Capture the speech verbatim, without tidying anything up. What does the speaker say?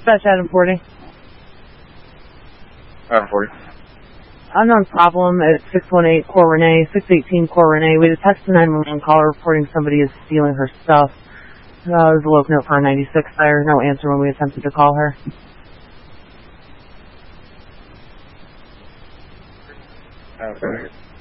Dispatch Adam forty. Adam forty. Unknown problem at six one eight Core Renee, six eighteen Core Renee. We had a text to nine one one caller reporting somebody is stealing her stuff. Uh, there was a local note for a ninety-six there. No answer when we attempted to call her. Okay.